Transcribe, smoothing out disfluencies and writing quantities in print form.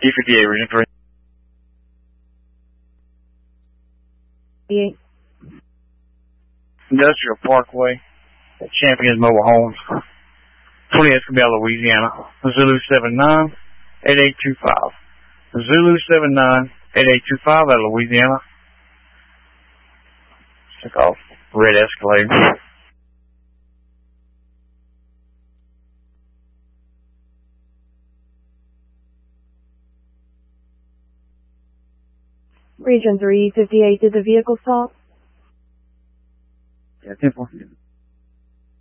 D58, Region 3. 58. Industrial Parkway at Champions Mobile Homes, 20 Escobel, Louisiana. Zulu 79-8825. Zulu 79-8825 out of Louisiana. Took off red Escalade. Region 3, 58, did the vehicle stop? Yeah, 10-4.